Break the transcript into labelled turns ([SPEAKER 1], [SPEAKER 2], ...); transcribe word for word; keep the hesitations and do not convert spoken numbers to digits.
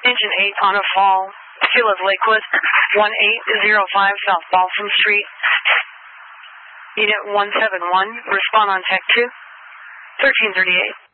[SPEAKER 1] Engine eight on a fall. Seal of liquid. one eight zero five South Balsam Street. Unit one seven one. Respond on Tech two. thirteen thirty-eight.